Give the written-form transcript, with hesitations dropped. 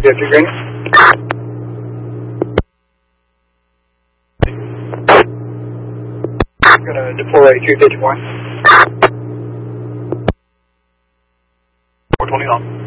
Yes, you're green. I'm going to deploy 351. 420 on.